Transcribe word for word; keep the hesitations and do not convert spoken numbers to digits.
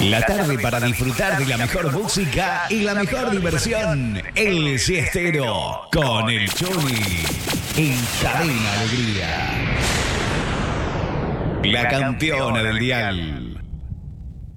La tarde para disfrutar de la mejor música y la mejor diversión. El Siestero con el Choni en Cadena Alegría. La campeona del dial.